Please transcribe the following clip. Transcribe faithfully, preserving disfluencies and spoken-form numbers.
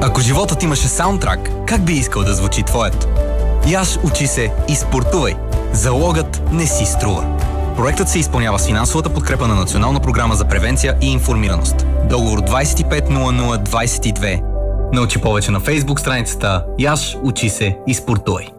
Ако животът имаше саундтрак, как би искал да звучи твоят? Яш, учи се и спортувай. Залогът не си струва. Проектът се изпълнява с финансовата подкрепа на Национална програма за превенция и информираност. Договор двайсет и пет нула нула двайсет и две. Научи повече на Фейсбук страницата Яш, учи се и спортувай.